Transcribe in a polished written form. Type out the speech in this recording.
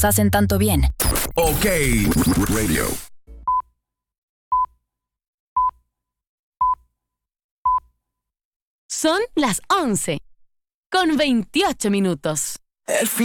hacen tanto bien. OK Radio. Son las 11:28.